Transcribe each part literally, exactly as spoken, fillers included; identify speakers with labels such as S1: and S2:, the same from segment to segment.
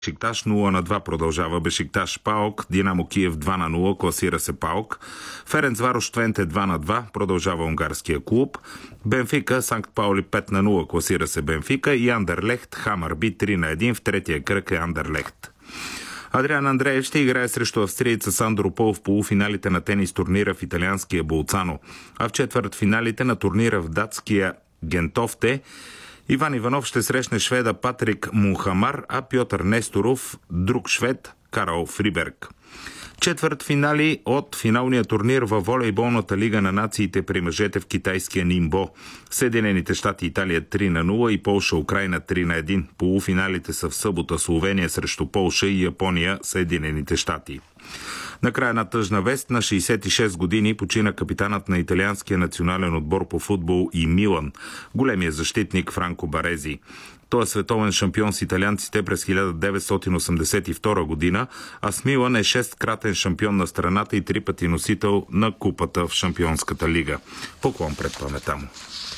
S1: Бешикташ нула на два продължава Бешикташ ПАОК, Динамо Киев два на нула, класира се ПАОК. Ференцварош Твенте два на два, продължава унгарския клуб. Бенфика Санкт Паули пет на нула, класира се Бенфика. И Андерлехт Хамърби три на един, в третия кръг е Андерлехт. Адриан Андреев ще играе срещу австриеца Сандро Пол в полуфиналите на тенис турнира в италианския Болцано, а в четвъртфиналите на турнира в датския Гентофте Иван Иванов ще срещне шведа Патрик Мунхамар, а Пьотър Несторов друг швед Карл Фриберг. Четвърт финали от финалния турнир във волейболната лига на нациите при мъжете в китайския Нимбо. Съединените щати Италия три на нула и Полша Украина три на един. Полуфиналите са в събота Словения срещу Полша и Япония Съединените щати. Накрая на тъжна вест, на шейсет и шест години почина капитанът на италианския национален отбор по футбол и Милан, големия защитник Франко Барези. Той е световен шампион с италианците през хиляда деветстотин осемдесет и втора година, а с Милан е шесткратен шампион на страната и три пъти носител на купата в Шампионската лига. Поклон пред памета му.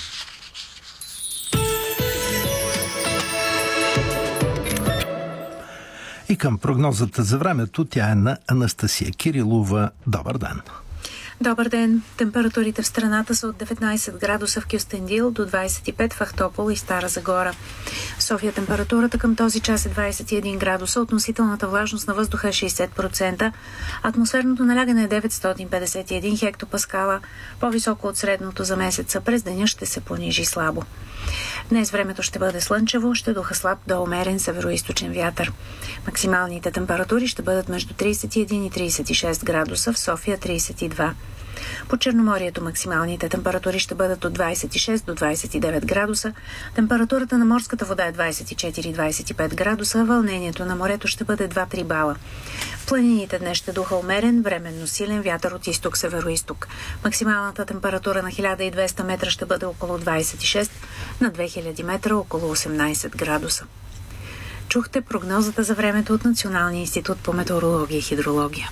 S2: И към прогнозата за времето, тя е на Анастасия Кирилова. Добър ден!
S3: Добър ден! Температурите в страната са от деветнайсет градуса в Кюстендил до двайсет и пет в Ахтопол и Стара Загора. В София температурата към този час е двайсет и един градуса, относителната влажност на въздуха е шейсет процента, атмосферното налягане е деветстотин петдесет и един хектопаскала, по-високо от средното за месеца. През деня ще се понижи слабо. Днес времето ще бъде слънчево, ще духа слаб до умерен североизточен вятър. Максималните температури ще бъдат между трийсет и един и трийсет и шест градуса, в София трийсет и два. По Черноморието максималните температури ще бъдат от двайсет и шест до двайсет и девет градуса, температурата на морската вода е двайсет и четири до двайсет и пет градуса, вълнението на морето ще бъде два-три бала. В планините днес ще духа умерен, временно силен вятър от изток-североизток. Максималната температура на хиляда и двеста метра ще бъде около двайсет и шест, на две хиляди метра около осемнайсет градуса. Чухте прогнозата за времето от Националния институт по метеорология и хидрология.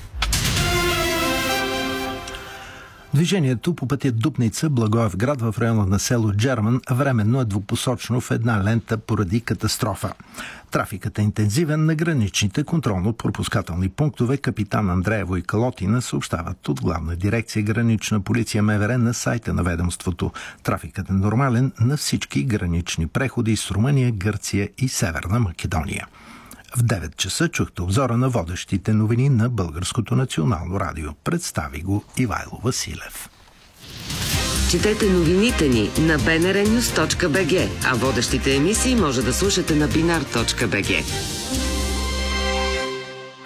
S2: Движението по пътя Дупница, Благоевград в района на село Джерман временно е двупосочно в една лента поради катастрофа. Трафикът е интензивен на граничните контролно-пропускателни пунктове. Капитан Андреево и Калотина съобщават от Главна дирекция Гранична полиция МВР на сайта на ведомството. Трафикът е нормален на всички гранични преходи с Румъния, Гърция и Северна Македония. В девет часа чухте обзора на водещите новини на Българското национално радио. Представи го Ивайло Василев.
S4: Четете новините ни на би ен ар нюз точка би джи, а водещите емисии може да слушате на бинар точка би джи.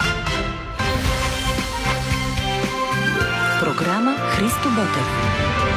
S5: Програма Христо Ботев.